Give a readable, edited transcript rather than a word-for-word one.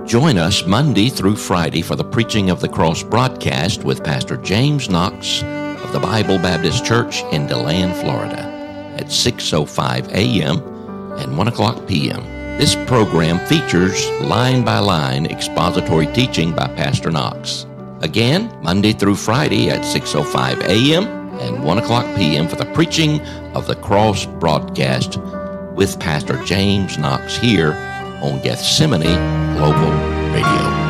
Join us Monday through Friday for the Preaching of the Cross broadcast with Pastor James Knox of the Bible Baptist Church in DeLand, Florida at 6:05 a.m. and 1 o'clock p.m. This program features line-by-line expository teaching by Pastor Knox. Again, Monday through Friday at 6:05 a.m. and 1 o'clock p.m. for the Preaching of the Cross broadcast with Pastor James Knox here on Gethsemane Global Radio.